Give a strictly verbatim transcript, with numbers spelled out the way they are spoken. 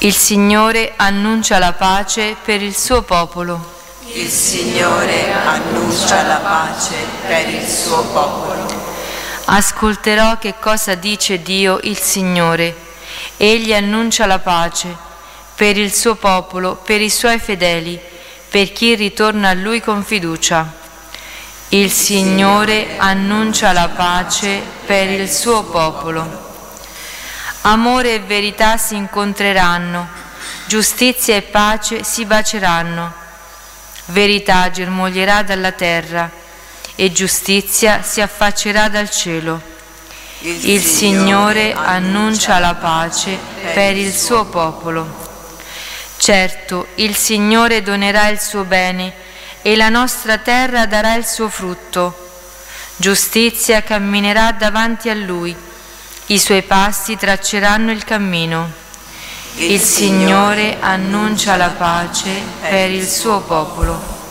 Il Signore annuncia la pace per il suo popolo. Il Signore annuncia la pace per il suo popolo. Ascolterò che cosa dice Dio il Signore. Egli annuncia la pace per il suo popolo, per i suoi fedeli, per chi ritorna a Lui con fiducia. Il Signore annuncia la pace per il suo popolo. Amore e verità si incontreranno, giustizia e pace si baceranno. Verità germoglierà dalla terra e giustizia si affaccerà dal cielo. Il Signore annuncia la pace per il suo popolo. Certo, il Signore donerà il suo bene e la nostra terra darà il suo frutto. Giustizia camminerà davanti a Lui, i suoi passi tracceranno il cammino. Il Signore annuncia la pace per il suo popolo.